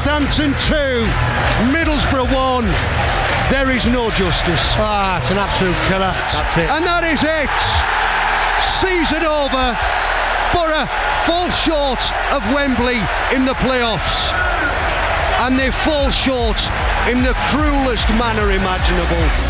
Southampton 2, Middlesbrough 1. There is no justice. It's an absolute killer. That's it. And that is it. Season over. Borough fall short of Wembley in the playoffs. And they fall short in the cruelest manner imaginable.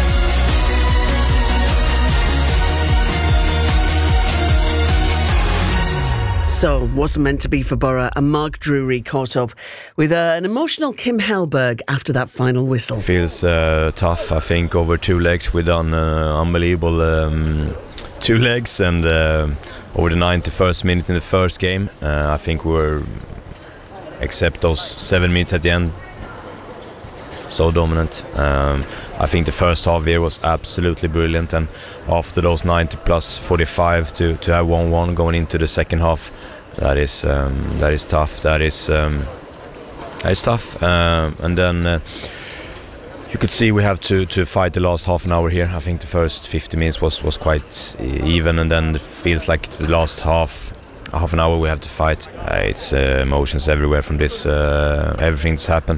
So, wasn't meant to be for Borough, and Mark Drury caught up with an emotional Kim Hellberg after that final whistle. Feels tough. I think over 2 legs we've done unbelievable 2 legs, and over the 91st minute in the first game, I think we were, except those 7 minutes at the end, so dominant. I think the first half here was absolutely brilliant, and after those 90 plus 45 to have 1-1 going into the second half, that is tough. That is tough. And then you could see we have to fight the last half an hour here. I think the first 50 minutes was quite even, and then it feels like the last half an hour we have to fight. It's emotions everywhere from this, everything that's happened.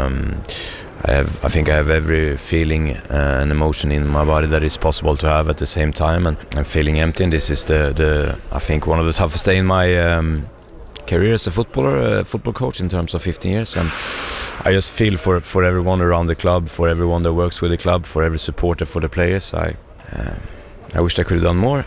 I think I have every feeling and emotion in my body that is possible to have at the same time, and I'm feeling empty. And this is I think one of the toughest days in my career as a football coach in terms of 15 years. And I just feel for everyone around the club, for everyone that works with the club, for every supporter, for the players. I wish I could have done more.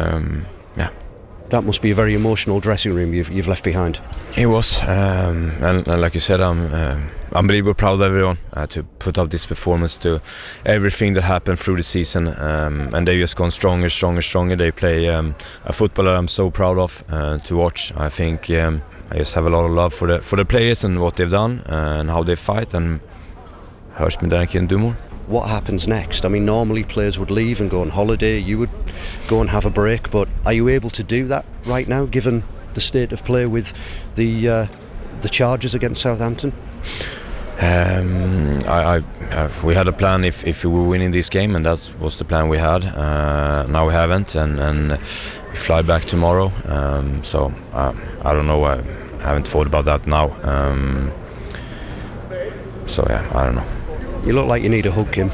That must be a very emotional dressing room you've left behind. It was, and like you said, I'm unbelievably proud of everyone to put up this performance, to everything that happened through the season, and they've just gone stronger. They play a football that I'm so proud of to watch. I think I just have a lot of love for the players and what they've done and how they fight, and hurts me that I can do more. What happens next? I mean, normally players would leave and go on holiday, you would go and have a break, but are you able to do that right now, given the state of play with the charges against Southampton? We had a plan if we were winning this game, and that was the plan we had. Now we haven't, and we fly back tomorrow. So I don't know. I haven't thought about that now. So yeah, I don't know. You look like you need a hug, Kim.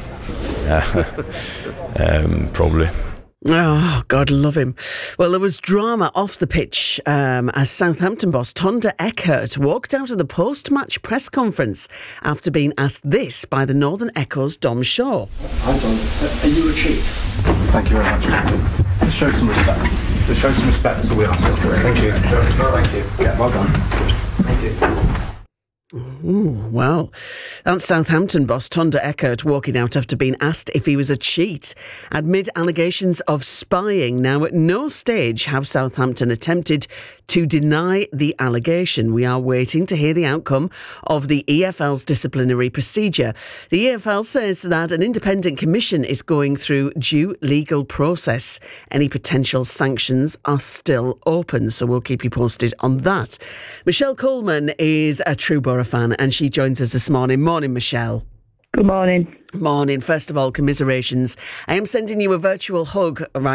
Probably. Oh, God love him. Well, there was drama off the pitch as Southampton boss Tonda Eckert walked out of the post-match press conference after being asked this by the Northern Echo's Dom Shaw. Hi Dom, are you a cheat? Thank you very much, Captain. Just show some respect. Just show some respect, that's all we ask us to do. Thank you. Thank you. Yeah, well done. Thank you. Ooh, well, that's Southampton boss Tonda Eckert walking out after being asked if he was a cheat amid allegations of spying. Now, at no stage have Southampton attempted to deny the allegation. We are waiting to hear the outcome of the EFL's disciplinary procedure. The EFL says that an independent commission is going through due legal process. Any potential sanctions are still open, so we'll keep you posted on that. Michelle Coleman is a true Borough fan, and she joins us this morning. Morning, Michelle. Good morning. Morning. First of all, commiserations. I am sending you a virtual hug right